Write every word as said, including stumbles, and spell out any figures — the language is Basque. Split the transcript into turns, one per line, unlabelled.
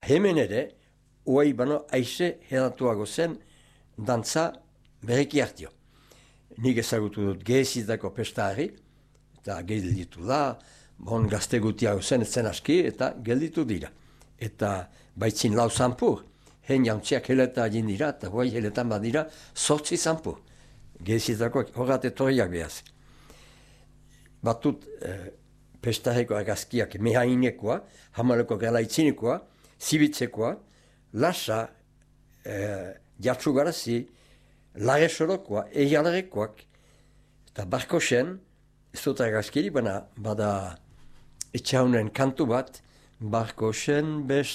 hemen ere, oai bano aize hedatuago zen dantza bereki hartio. Nik ezagutu dut gehezitako pestari, eta gelditu da, bon gazte gutiago zen, etzen aski, eta gelditu dira. Eta baitzin lau zanpur, hen jauntziak heleta egin dira, eta guai heletan badira, sortzi zanpur. Gehezitako horrat etorriak behaz. Batut eh, pestareko agazkiak mehainekoa, hamaleko galaitzinekoa, zibitzekoa, lasa, eh, jartzugarazi, lare sorokoa, eialarekoak, eta barko sen, ez dut agazkiri, baina bada etxaunen kantu bat, barko sen beste,